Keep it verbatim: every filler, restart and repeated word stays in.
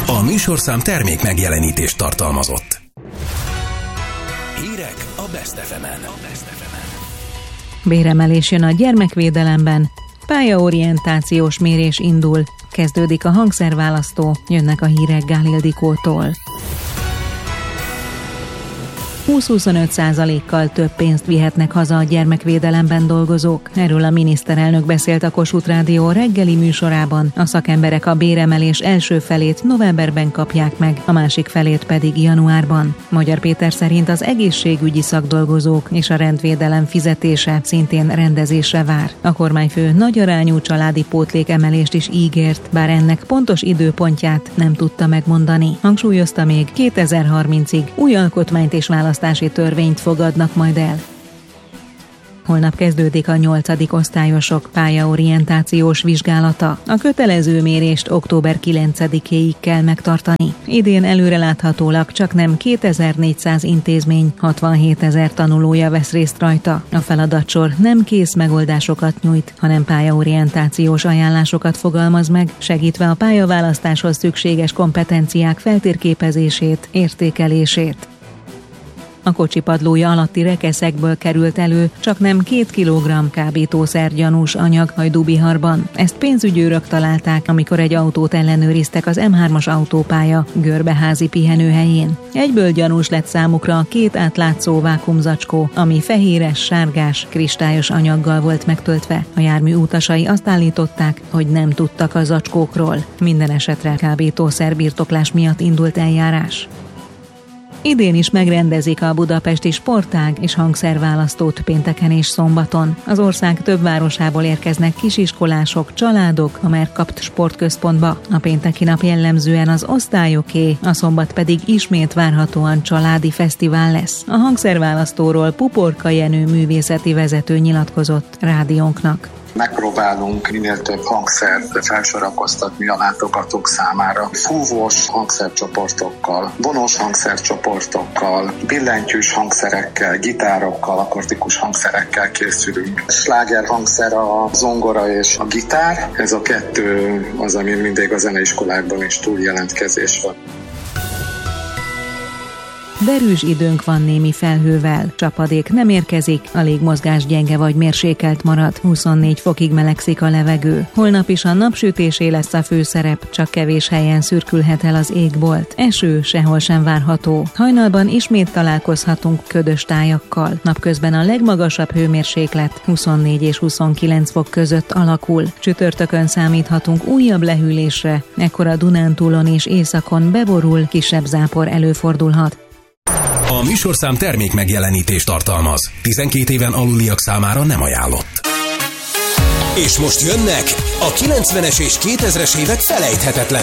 A műsorszám termék megjelenítést tartalmazott. Hírek a Best ef emen. Béremelés jön a gyermekvédelemben, pályaorientációs mérés indul, kezdődik a hangszerválasztó, jönnek a hírek Gál Ildikótól. húsz-huszonöt százalékkal több pénzt vihetnek haza a gyermekvédelemben dolgozók. Erről a miniszterelnök beszélt a Kossuth Rádió reggeli műsorában. A szakemberek a béremelés első felét novemberben kapják meg, a másik felét pedig januárban. Magyar Péter szerint az egészségügyi szakdolgozók és a rendvédelem fizetése szintén rendezésre vár. A kormányfő nagyarányú családi pótlékemelést is ígért, bár ennek pontos időpontját nem tudta megmondani. Hangsúlyozta még, kétezer-harmincig új alkotmányt és választást választási törvényt fogadnak majd el. Holnap kezdődik a nyolcadik osztályosok pályaorientációs vizsgálata. A kötelező mérést október kilencedikéig kell megtartani. Idén előreláthatólag csaknem kétezer-négyszáz intézmény, hatvanhétezer tanulója vesz részt rajta. A feladatsor nem kész megoldásokat nyújt, hanem pályaorientációs ajánlásokat fogalmaz meg, segítve a pályaválasztáshoz szükséges kompetenciák feltérképezését, értékelését. A kocsi padlója alatti rekeszekből került elő csaknem két kilogramm kábítószer gyanús anyag Hajdúbiharban. Ezt pénzügyőrök találták, amikor egy autót ellenőriztek az em hármas autópálya Görbeházi pihenőhelyén. Egyből gyanús lett számukra a két átlátszó vákuumzacskó, ami fehéres, sárgás, kristályos anyaggal volt megtöltve. A jármű utasai azt állították, hogy nem tudtak a zacskókról. Minden esetre kábítószer birtoklás miatt indult eljárás. Idén is megrendezik a budapesti sportág és hangszerválasztót pénteken és szombaton. Az ország több városából érkeznek kisiskolások, családok a Mercapt sportközpontba. A pénteki nap jellemzően az osztályoké, a szombat pedig ismét várhatóan családi fesztivál lesz. A hangszerválasztóról Puporka Jenő művészeti vezető nyilatkozott rádiónknak. Megpróbálunk minél több hangszert felsorakoztatni a látogatók számára. Fúvós hangszercsoportokkal, vonós hangszercsoportokkal, billentyűs hangszerekkel, gitárokkal, akusztikus hangszerekkel készülünk. Sláger hangszer a zongora és a gitár. Ez a kettő az, ami mindig a zeneiskolákban is túljelentkezés van. Derűs időnk van némi felhővel, csapadék nem érkezik, a légmozgás gyenge vagy mérsékelt marad, huszonnégy fokig melegszik a levegő. Holnap is a napsütésé lesz a főszerep, csak kevés helyen szürkülhet el az égbolt. Eső sehol sem várható. Hajnalban ismét találkozhatunk ködös tájakkal. Napközben a legmagasabb hőmérséklet huszonnégy és huszonkilenc fok között alakul. Csütörtökön számíthatunk újabb lehűlésre, ekkor a Dunántúlon és északon beborul, kisebb zápor előfordulhat. A műsorszám termék megjelenítést tartalmaz. tizenkét éven aluliak számára nem ajánlott. És most jönnek a kilencvenes és kétezres évek felejthetetlen